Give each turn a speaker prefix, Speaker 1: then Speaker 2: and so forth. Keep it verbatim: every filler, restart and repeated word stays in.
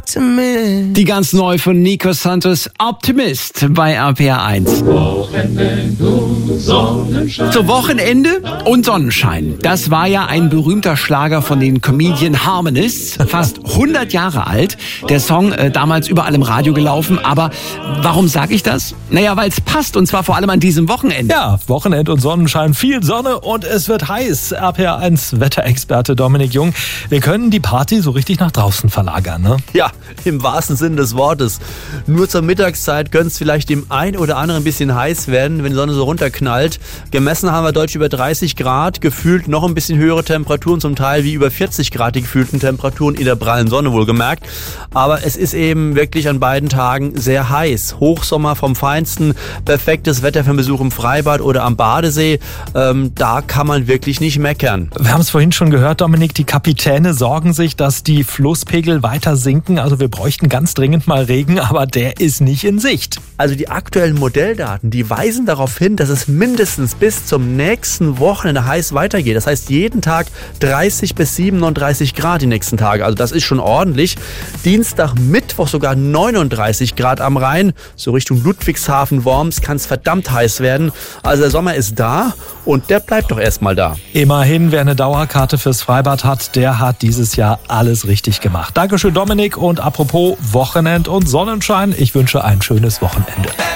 Speaker 1: Optimist. Die ganz neu von Nico Santos, Optimist bei R P R eins.
Speaker 2: Wochenende und Sonnenschein.
Speaker 1: So, Wochenende und Sonnenschein. Das war ja ein berühmter Schlager von den Comedian Harmonists, fast hundert Jahre alt. Der Song äh, damals überall im Radio gelaufen. Aber warum sage ich das? Naja, weil es passt, und zwar vor allem an diesem Wochenende.
Speaker 3: Ja, Wochenend und Sonnenschein, viel Sonne und es wird heiß. R P R eins Wetterexperte Dominik Jung. Wir können die Party so richtig nach draußen verlagern, ne?
Speaker 4: Ja, im wahrsten Sinne des Wortes. Nur zur Mittagszeit könnte es vielleicht dem einen oder anderen ein bisschen heiß werden, wenn die Sonne so runterknallt. Gemessen haben wir deutlich über dreißig Grad, gefühlt noch ein bisschen höhere Temperaturen, zum Teil wie über vierzig Grad die gefühlten Temperaturen in der prallen Sonne wohlgemerkt. Aber es ist eben wirklich an beiden Tagen sehr heiß. Hochsommer vom Feinsten, perfektes Wetter für einen Besuch im Freibad oder am Badesee. Ähm, da kann man wirklich nicht meckern.
Speaker 3: Wir haben es vorhin schon gehört, Dominik, die Kapitäne sorgen sich, dass die Flusspegel weiter sinken. Also wir bräuchten ganz dringend mal Regen, aber der ist nicht in Sicht.
Speaker 4: Also die aktuellen Modelldaten, die weisen darauf hin, dass es mindestens bis zum nächsten Wochenende heiß weitergeht. Das heißt jeden Tag dreißig bis siebenunddreißig Grad die nächsten Tage. Also das ist schon ordentlich. Dienstag, Mittwoch sogar neununddreißig Grad am Rhein. So Richtung Ludwigshafen, Worms kann es verdammt heiß werden. Also der Sommer ist da und der bleibt doch erstmal da.
Speaker 3: Immerhin, wer eine Dauerkarte fürs Freibad hat, der hat dieses Jahr alles richtig gemacht. Dankeschön, Dominik. Und apropos Wochenend und Sonnenschein, ich wünsche ein schönes Wochenende.